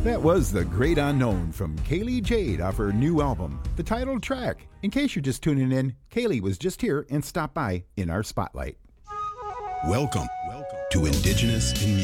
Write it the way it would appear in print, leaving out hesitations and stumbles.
That was The Great Unknown from Kaylee Jade off her new album, the title track. In case you're just tuning in, Kaylee was just here and stopped by in our spotlight. Welcome to Indigenous in Music.